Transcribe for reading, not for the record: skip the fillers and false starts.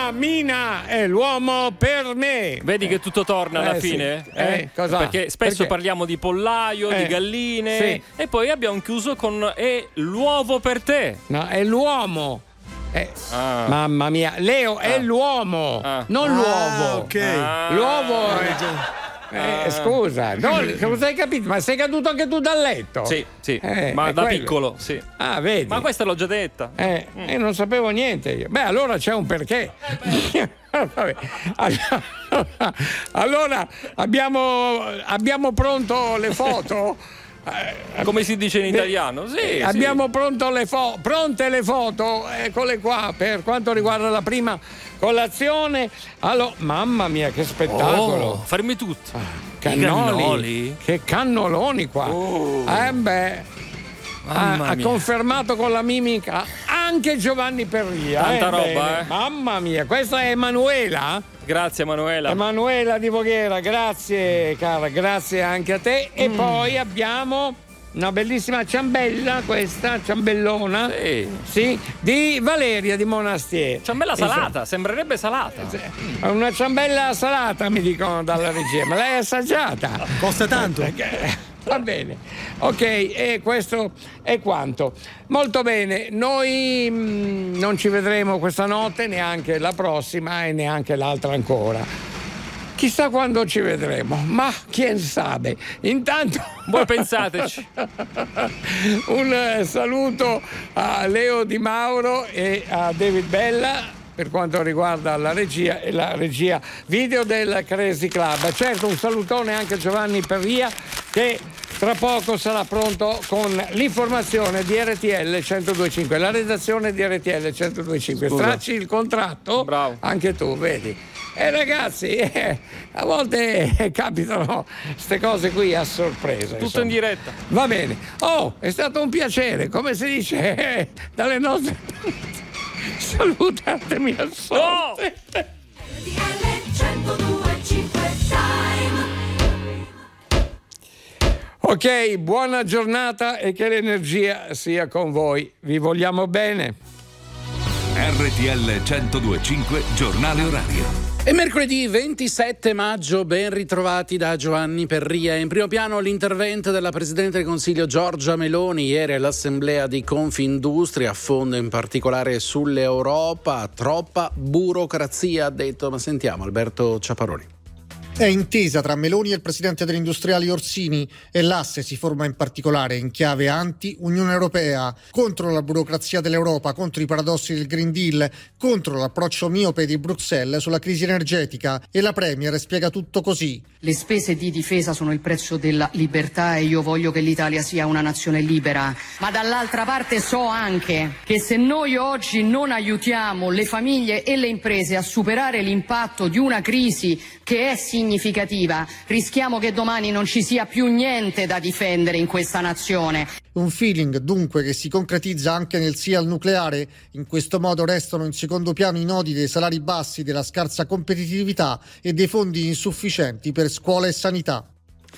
Mina è l'uomo per me. Vedi che tutto torna alla fine? Sì. Cosa? Perché spesso parliamo di pollaio, di galline, sì. e poi abbiamo chiuso con è l'uovo per te. No, è l'uomo. Mamma mia, Leo è l'uomo, non l'uovo. Ok. L'uovo scusa, cosa hai capito? Ma sei caduto anche tu dal letto? Sì, ma da quello. piccolo, sì. Ah, vedi? Ma questa l'ho già detta. Non sapevo niente io. Beh, allora c'è un perché. Vabbè. Allora abbiamo pronto le foto? Come si dice in italiano? Sì, abbiamo pronte le foto, eccole qua, per quanto riguarda la prima colazione. Allora, mamma mia, che spettacolo! Fermi tutti. Cannoli? Che cannoloni qua! Ha confermato con la mimica anche Giovanni Perria. Tanta roba, Mamma mia, questa è Emanuela? Grazie Emanuela. Emanuela di Voghera, grazie cara, grazie anche a te. E poi abbiamo una bellissima ciambella, questa ciambellona, sì, di Valeria di Monastier. Ciambella salata, sembrerebbe salata. Una ciambella salata, mi dicono dalla regia, ma l'hai assaggiata? Costa tanto. Va bene, ok, e questo è quanto. Molto bene, noi non ci vedremo questa notte, neanche la prossima e neanche l'altra ancora. Chissà quando ci vedremo, ma chi sa. Intanto voi pensateci. Un saluto a Leo Di Mauro e a David Bella per quanto riguarda la regia e la regia video del Crazy Club. Certo, un salutone anche a Giovanni Perria, che tra poco sarà pronto con l'informazione di RTL 102.5, la redazione di RTL 102.5. Stracci il contratto? Bravo. Anche tu, vedi. Ragazzi, a volte capitano queste cose qui a sorpresa. Tutto insomma. in diretta. Va bene. È stato un piacere, come si dice dalle nostre parti. Salutatemi al sorte. Ok, buona giornata e che l'energia sia con voi. Vi vogliamo bene. RTL 102.5 Giornale Orario. È mercoledì 27 maggio, ben ritrovati da Giovanni Perria. In primo piano l'intervento della Presidente del Consiglio Giorgia Meloni ieri all'Assemblea di Confindustria, a fondo in particolare sull'Europa. Troppa burocrazia, ha detto, ma sentiamo Alberto Ciaparoni. È intesa tra Meloni e il presidente degli industriali Orsini e l'asse si forma in particolare in chiave anti-Unione Europea, contro la burocrazia dell'Europa, contro i paradossi del Green Deal, contro l'approccio miope di Bruxelles sulla crisi energetica. E la Premier spiega tutto così. Le spese di difesa sono il prezzo della libertà e io voglio che l'Italia sia una nazione libera. Ma dall'altra parte so anche che se noi oggi non aiutiamo le famiglie e le imprese a superare l'impatto di una crisi che è significativa, rischiamo che domani non ci sia più niente da difendere in questa nazione. Un feeling dunque che si concretizza anche nel sì al nucleare. In questo modo restano in secondo piano i nodi dei salari bassi, della scarsa competitività e dei fondi insufficienti per scuola e sanità.